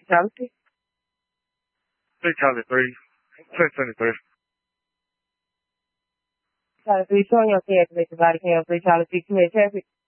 Brutality? 3 23. Brutality showing your care with the Vatican of brutality committed.